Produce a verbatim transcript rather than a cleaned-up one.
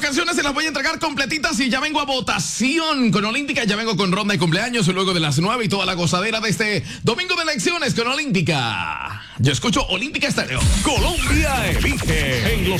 canciones se las voy a entregar completitas y ya vengo a votación con Olímpica. Ya vengo con ronda de cumpleaños luego de las nueve y toda la gozadera de este domingo de elecciones con Olímpica. Yo escucho Olímpica Estéreo. Colombia elige en los